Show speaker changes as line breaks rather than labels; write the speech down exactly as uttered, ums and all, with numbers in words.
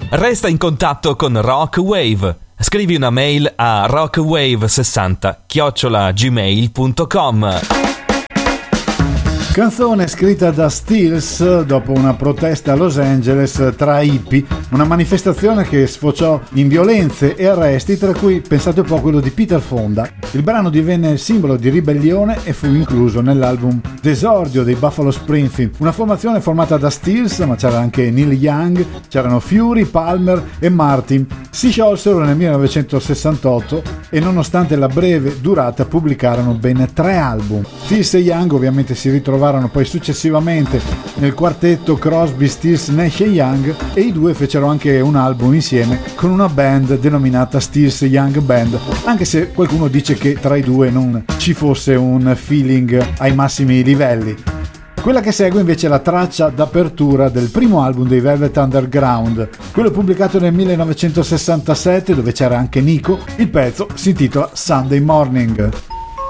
Resta in contatto con Rockwave. Scrivi una mail a rockwave sessanta chiocciola gmail punto com.
Canzone scritta da Stills dopo una protesta a Los Angeles tra hippie, una manifestazione che sfociò in violenze e arresti, tra cui, pensate un po', quello di Peter Fonda. Il brano divenne il simbolo di ribellione e fu incluso nell'album d'esordio dei Buffalo Springfield, una formazione formata da Stills, ma c'era anche Neil Young, c'erano Fury, Palmer e Martin. Si sciolsero nel millenovecentosessantotto e nonostante la breve durata pubblicarono ben tre album. Stills e Young ovviamente si ritrovarono poi successivamente nel quartetto Crosby, Stills, Nash e Young, e i due fecero anche un album insieme con una band denominata Stills Young Band, anche se qualcuno dice che tra i due non ci fosse un feeling ai massimi livelli. Quella che segue invece è la traccia d'apertura del primo album dei Velvet Underground, quello pubblicato nel millenovecentosessantasette, dove c'era anche Nico. Il pezzo si intitola Sunday Morning.